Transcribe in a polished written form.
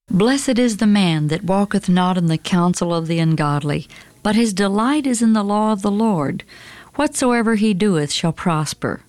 Blessed is the man that walketh not in the counsel of the ungodly, but his delight is in the law of the Lord. Whatsoever he doeth shall prosper.